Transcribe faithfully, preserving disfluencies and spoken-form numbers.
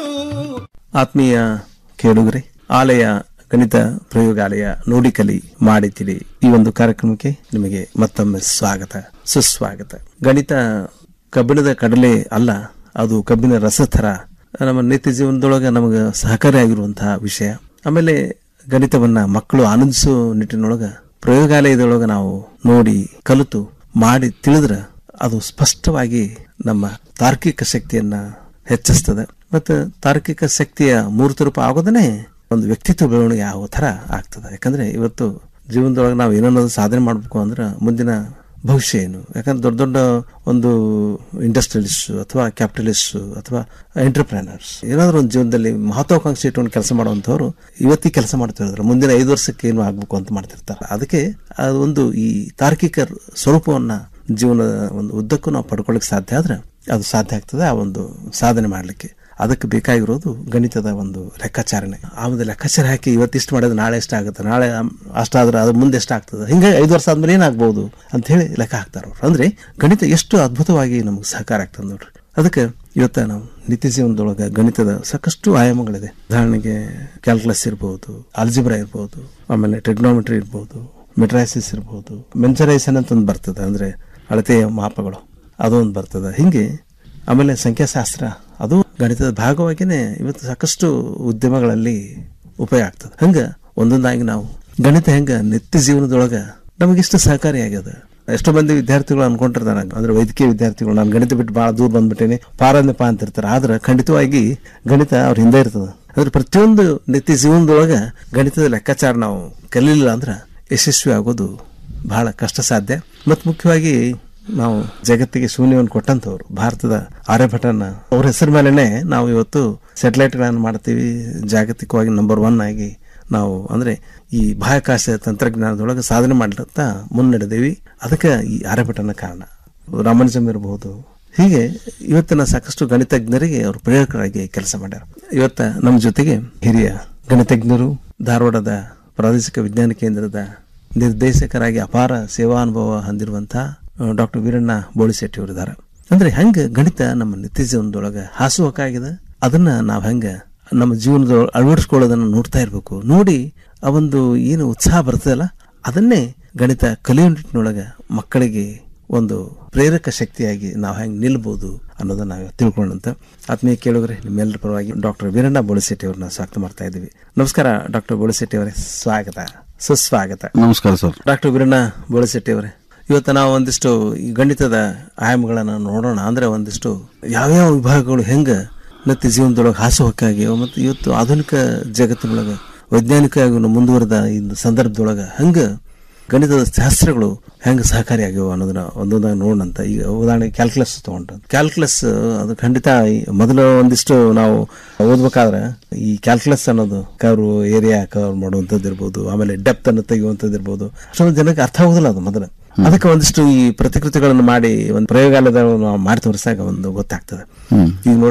ಆತ್ಮೀಯ ಕೇಳುಗರೆ, ಆಲಯ ಗಣಿತ ಪ್ರಯೋಗಾಲಯ ನೋಡಿ ಕಲಿ ಮಾಡಿ ತಿಳಿ ಈ ಒಂದು ಕಾರ್ಯಕ್ರಮಕ್ಕೆ ನಿಮಗೆ ಮತ್ತೊಮ್ಮೆ ಸ್ವಾಗತ ಸುಸ್ವಾಗತ. ಗಣಿತ ಕಬ್ಬಿಣದ ಕಡಲೆ ಅಲ್ಲ, ಅದು ಕಬ್ಬಿನ ರಸ ಥರ ನಮ್ಮ ನಿತ್ಯ ಜೀವನದೊಳಗೆ ನಮಗೆ ಸಹಕಾರಿಯಾಗಿರುವಂತಹ ವಿಷಯ. ಆಮೇಲೆ ಗಣಿತವನ್ನ ಮಕ್ಕಳು ಆನಂದಿಸೋ ನಿಟ್ಟಿನೊಳಗ ಪ್ರಯೋಗಾಲಯದೊಳಗೆ ನಾವು ನೋಡಿ ಕಲಿತು ಮಾಡಿ ತಿಳಿದ್ರೆ ಅದು ಸ್ಪಷ್ಟವಾಗಿ ನಮ್ಮ ತಾರ್ಕಿಕ ಶಕ್ತಿಯನ್ನ ಹೆಚ್ಚಿಸ್ತದೆ. ಮತ್ತು ತಾರ್ಕಿಕ ಶಕ್ತಿಯ ಮೂರ್ತ ರೂಪ ಆಗೋದನ್ನೇ ಒಂದು ವ್ಯಕ್ತಿತ್ವ ಬೆಳವಣಿಗೆ ಆಗೋ ಥರ ಆಗ್ತದೆ. ಯಾಕಂದ್ರೆ ಇವತ್ತು ಜೀವನದೊಳಗೆ ನಾವು ಏನನ್ನೋದು ಸಾಧನೆ ಮಾಡಬೇಕು ಅಂದ್ರೆ ಮುಂದಿನ ಭವಿಷ್ಯ ಏನು? ಯಾಕಂದ್ರೆ ದೊಡ್ಡ ದೊಡ್ಡ ಒಂದು ಇಂಡಸ್ಟ್ರಿಯಲಿಸ್ಟ್ ಅಥವಾ ಕ್ಯಾಪಿಟಲಿಸ್ಟ್ ಅಥವಾ ಎಂಟರ್ಪ್ರಿನರ್ಸ್ ಏನಾದ್ರೂ ಒಂದು ಜೀವನದಲ್ಲಿ ಮಹತ್ವಾಕಾಂಕ್ಷೆ ಇಟ್ಕೊಂಡು ಕೆಲಸ ಮಾಡುವಂಥವ್ರು ಇವತ್ತಿಗೆ ಕೆಲಸ ಮಾಡ್ತಿರ್ತಾರೆ, ಮುಂದಿನ ಐದು ವರ್ಷಕ್ಕೆ ಏನು ಆಗ್ಬೇಕು ಅಂತ ಮಾಡ್ತಿರ್ತಾರೆ. ಅದಕ್ಕೆ ಅದು ಒಂದು ಈ ತಾರ್ಕಿಕ ಸ್ವರೂಪವನ್ನ ಜೀವನದ ಒಂದು ಉದ್ದಕ್ಕೂ ನಾವು ಪಡ್ಕೊಳ್ಳಿಕ್ಕೆ ಸಾಧ್ಯ ಆದ್ರೆ ಅದು ಸಾಧ್ಯ ಆಗ್ತದೆ ಆ ಒಂದು ಸಾಧನೆ ಮಾಡಲಿಕ್ಕೆ. ಅದಕ್ಕೆ ಬೇಕಾಗಿರೋದು ಗಣಿತದ ಒಂದು ಲೆಕ್ಕಾಚಾರಣೆ. ಆ ಒಂದು ಲೆಕ್ಕಾಚಾರ ಹಾಕಿ ಇವತ್ತಿಷ್ಟು ಮಾಡೋದು ನಾಳೆ ಎಷ್ಟು ಆಗುತ್ತೆ, ನಾಳೆ ಅಷ್ಟಾದ್ರೆ ಅದು ಮುಂದೆ ಎಷ್ಟು ಆಗ್ತದೆ, ಹಿಂಗೆ ಐದು ವರ್ಷ ಆದ್ಮೇಲೆ ಏನಾಗ್ಬಹುದು ಅಂತ ಹೇಳಿ ಲೆಕ್ಕ ಹಾಕ್ತಾರ ಅವ್ರು. ಅಂದ್ರೆ ಗಣಿತ ಎಷ್ಟು ಅದ್ಭುತವಾಗಿ ನಮ್ಗೆ ಸಹಕಾರ ಆಗ್ತದೆ ನೋಡ್ರಿ. ಅದಕ್ಕೆ ಇವತ್ತ ನಾವು ನಿತ್ಯ ಜೀವನದೊಳಗೆ ಗಣಿತದ ಸಾಕಷ್ಟು ಆಯಾಮಗಳಿದೆ. ಉದಾಹರಣೆಗೆ ಕ್ಯಾಲ್ಕುಲಸ್ ಇರ್ಬೋದು, ಆಲ್ಜಿಬ್ರಾ ಇರ್ಬೋದು, ಆಮೇಲೆ ಟ್ರಿಗ್ನೋಮೆಟ್ರಿ ಇರ್ಬೋದು, ಮೆಟ್ರೈಸಿಸ್ ಇರ್ಬೋದು, ಮೆಂಚರೈಸನ್ ಅಂತ ಒಂದು ಬರ್ತದೆ, ಅಂದ್ರೆ ಅಳತೆಯ ಮಾಪಗಳು, ಅದೊಂದು ಬರ್ತದೆ. ಹಿಂಗೆ ಆಮೇಲೆ ಸಂಖ್ಯಾಶಾಸ್ತ್ರ ಅದು ಗಣಿತದ ಭಾಗವಾಗಿನೇ ಇವತ್ತು ಸಾಕಷ್ಟು ಉದ್ಯಮಗಳಲ್ಲಿ ಉಪಯೋಗ ಆಗ್ತದೆ. ಹಂಗ ಒಂದೊಂದಾಗಿ ನಾವು ಗಣಿತ ಹೆಂಗ ನಿತ್ಯ ಜೀವನದೊಳಗ ನಮಗಿಷ್ಟು ಸಹಕಾರಿಯಾಗ್ಯದ. ಎಷ್ಟೋ ಮಂದಿ ವಿದ್ಯಾರ್ಥಿಗಳು ಅನ್ಕೊಂಡಿರ್ತಾರ, ಅಂದ್ರೆ ವೈದ್ಯಕೀಯ ವಿದ್ಯಾರ್ಥಿಗಳು ನಾನು ಗಣಿತ ಬಿಟ್ಟು ಬಹಳ ದೂರ ಬಂದ್ಬಿಟ್ಟೇನೆ ಪಾರನ್ಯಪ ಅಂತಿರ್ತಾರೆ. ಆದ್ರೆ ಖಂಡಿತವಾಗಿ ಗಣಿತ ಅವ್ರ ಹಿಂದೆ ಇರ್ತದೆ. ಅಂದ್ರೆ ಪ್ರತಿಯೊಂದು ನಿತ್ಯ ಜೀವನದೊಳಗ ಗಣಿತದ ಲೆಕ್ಕಾಚಾರ ನಾವು ಕಲೀಲಿಲ್ಲ ಅಂದ್ರೆ ಯಶಸ್ವಿ ಆಗೋದು ಬಹಳ ಕಷ್ಟ ಸಾಧ್ಯ. ಮತ್ತು ಮುಖ್ಯವಾಗಿ ನಾವು ಜಗತ್ತಿಗೆ ಶೂನ್ಯವನ್ನು ಕೊಟ್ಟಂತವ್ರು ಭಾರತದ ಆರ್ಯಭಟನ ಅವ್ರ ಹೆಸರ ಮೇಲೆನೆ ನಾವು ಇವತ್ತು ಸ್ಯಾಟಲೈಟ್ ಗಳನ್ನು ಮಾಡ್ತೀವಿ. ಜಾಗತಿಕವಾಗಿ ನಂಬರ್ ಒನ್ ಆಗಿ ನಾವು ಅಂದ್ರೆ ಈ ಬಾಹ್ಯಾಕಾಶ ತಂತ್ರಜ್ಞಾನದೊಳಗೆ ಸಾಧನೆ ಮಾಡ್ಲತ್ತ ಮುನ್ನಡೆದೇವಿ. ಅದಕ್ಕೆ ಈ ಆರ್ಯಭಟನ ಕಾರಣ. ರಾಮಾನುಜಮ್ ಇರಬಹುದು. ಹೀಗೆ ಇವತ್ತಿನ ಸಾಕಷ್ಟು ಗಣಿತಜ್ಞರಿಗೆ ಅವರು ಪ್ರೇರಕರಾಗಿ ಕೆಲಸ ಮಾಡ್ಯಾರ. ಇವತ್ತ ನಮ್ಮ ಜೊತೆಗೆ ಹಿರಿಯ ಗಣಿತಜ್ಞರು, ಧಾರವಾಡದ ಪ್ರಾದೇಶಿಕ ವಿಜ್ಞಾನ ಕೇಂದ್ರದ ನಿರ್ದೇಶಕರಾಗಿ ಅಪಾರ ಸೇವಾ ಅನುಭವ ಹೊಂದಿರುವಂತಹ ಡಾಕ್ಟರ್ ವೀರಣ್ಣ ಬೋಳಿಶೆಟ್ಟಿ ಅವರಿದ್ದಾರೆ. ಅಂದ್ರೆ ಹೆಂಗ ಗಣಿತ ನಮ್ಮ ನಿತ್ಯ ಜೀವನದೊಳಗೆ ಹಾಸುಹಕ್ಕಾಗಿದೆ, ಅದನ್ನ ನಾವ್ ಹೆಂಗ ನಮ್ಮ ಜೀವನದ ಅಳವಡಿಸ್ಕೊಳ್ಳೋದನ್ನ ನೋಡ್ತಾ ಇರ್ಬೇಕು. ನೋಡಿ ಆ ಒಂದು ಏನು ಉತ್ಸಾಹ ಬರ್ತದಲ್ಲ ಅದನ್ನೇ ಗಣಿತ ಕಲಿಯೋ ನಿಟ್ಟಿನೊಳಗ ಮಕ್ಕಳಿಗೆ ಒಂದು ಪ್ರೇರಕ ಶಕ್ತಿಯಾಗಿ ನಾವು ಹೆಂಗ್ ನಿಲ್ಬಹುದು ಅನ್ನೋದನ್ನ ನಾವು ತಿಳ್ಕೊಂಡಂತ ಆತ್ಮೀಯ ಕೇಳುಗರೆ, ನಿಮ್ಮೆಲ್ಲರ ಪರವಾಗಿ ಡಾಕ್ಟರ್ ವೀರಣ್ಣ ಬೋಳಿಶೆಟ್ಟಿ ಅವ್ರನ್ನ ಸ್ವಾಗತ ಮಾಡ್ತಾ ಇದ್ದೀವಿ. ನಮಸ್ಕಾರ ಡಾಕ್ಟರ್ ಬೋಳಿಶೆಟ್ಟಿ ಅವರೇ, ಸ್ವಾಗತ ಸುಸ್ವಾಗತ. ನಮಸ್ಕಾರ ಸರ್. ಡಾಕ್ಟರ್ ವೀರಣ್ಣ ಬೋಳಿಶೆಟ್ಟಿ ಅವರೇ, ಇವತ್ತು ನಾವು ಒಂದಿಷ್ಟು ಈ ಗಣಿತದ ಆಯಾಮಗಳನ್ನ ನೋಡೋಣ. ಅಂದ್ರೆ ಒಂದಿಷ್ಟು ಯಾವ್ಯಾವ ವಿಭಾಗಗಳು ಹೆಂಗ ನಿತ್ಯ ಜೀವನದೊಳಗೆ ಹಾಸುಹಕ್ಕಾಗಿವೆ ಮತ್ತು ಇವತ್ತು ಆಧುನಿಕ ಜಗತ್ತಿನೊಳಗೆ ವೈಜ್ಞಾನಿಕವಾಗಿ ಮುಂದುವರೆದ ಈ ಸಂದರ್ಭದೊಳಗ ಹೆಂಗ ಗಣಿತದ ಶಾಸ್ತ್ರಗಳು ಹೆಂಗ ಸಹಕಾರಿಯಾಗಿವೆ ಅನ್ನೋದನ್ನ ಒಂದೊಂದಾಗಿ ನೋಡೋಣಂತ. ಈಗ ಉದಾಹರಣೆಗೆ ಕ್ಯಾಲ್ಕುಲಸ್ ತಗೊಂಡ್ರೆ, ಕ್ಯಾಲ್ಕುಲಸ್ ಅದು ಖಂಡಿತ ಮೊದಲು ಒಂದಿಷ್ಟು ನಾವು ಓದ್ಬೇಕಾದ್ರೆ ಈ ಕ್ಯಾಲ್ಕುಲಸ್ ಅನ್ನೋದು ಕರ್ವ್ ಏರಿಯಾ ಕವರ್ ಮಾಡುವಂತದ್ದು ಇರ್ಬೋದು, ಆಮೇಲೆ ಡೆಪ್ತ್ ಅನ್ನು ತೆಗೆಯುವಂತದ್ದು ಇರ್ಬೋದು. ಅಷ್ಟೊಂದು ಜನಕ್ಕೆ ಅರ್ಥ ಆಗುದಿಲ್ಲ ಅದು ಮೊದಲು. ಅದಕ್ಕೆ ಒಂದಿಷ್ಟು ಈ ಪ್ರತಿಕೃತಿಗಳನ್ನು ಮಾಡಿ ಒಂದು ಪ್ರಯೋಗಾಲಯದ ಮಾಡಿ ತೋರಿಸಾಗ ಒಂದು ಗೊತ್ತಾಗ್ತದೆ. ಈಗ